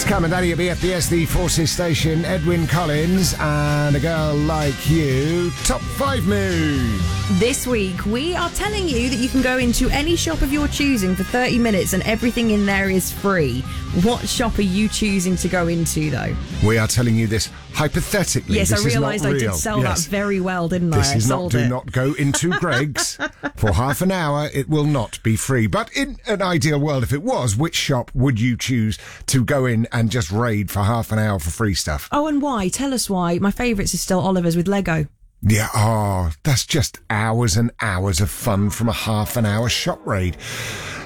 Come and Daddy at BFBS, the Forces Station, Edwyn Collins, and A Girl Like You, Top 5 Mood. This week, we are telling you that you can go into any shop of your choosing for 30 minutes and everything in there is free. What shop are you choosing to go into, though? We are telling you this hypothetically. Yes, this I realised I did sell that very well, didn't I? This is not, sold do it. not go into Greggs. For half an hour, it will not be free. But in an ideal world, if it was, which shop would you choose to go in and just raid for half an hour for free stuff? Oh, and why? Tell us why. My favourites is still Oliver's with Lego. Yeah, that's just hours and hours of fun from a half an hour shop raid.